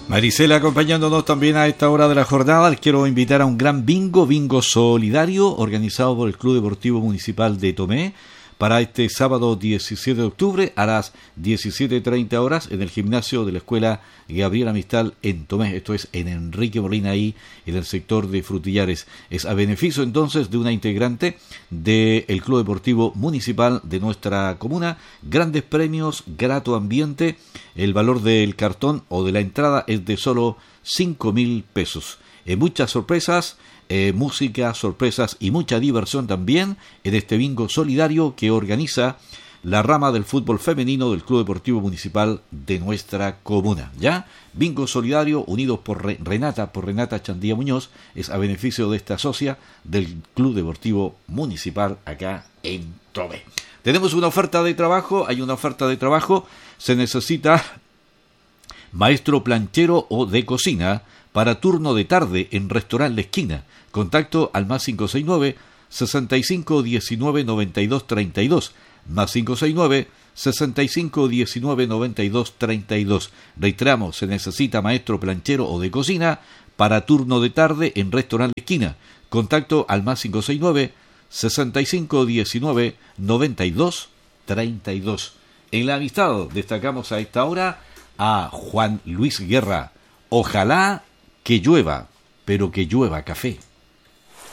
Maricela acompañándonos también a esta hora de la jornada. Les quiero invitar a un gran bingo solidario organizado por el Club Deportivo Municipal de Tomé para este sábado 17 de octubre a las 17:30 horas en el gimnasio de la Escuela Gabriela Mistral en Tomé. Esto es en Enrique Molina, ahí en el sector de Frutillares. Es a beneficio entonces de una integrante del Club Deportivo Municipal de nuestra comuna. Grandes premios, grato ambiente. El valor del cartón o de la entrada es de solo 5.000 pesos. Muchas sorpresas, música, sorpresas y mucha diversión también en este bingo solidario que organiza la rama del fútbol femenino del Club Deportivo Municipal de nuestra comuna. ¿Ya? Bingo solidario unidos por Renata Chandía Muñoz, es a beneficio de esta socia del Club Deportivo Municipal acá en Tomé. Tenemos una oferta de trabajo, se necesita maestro planchero o de cocina para turno de tarde en Restaurante La Esquina. Contacto al más 569 65 19 92 32, más 569 65 19 92 32. Reiteramos, se necesita maestro planchero o de cocina para turno de tarde en Restaurante La Esquina. Contacto al más 569 65 19 92 32. En la amistad destacamos a esta hora a Juan Luis Guerra. Ojalá que llueva, pero que llueva café.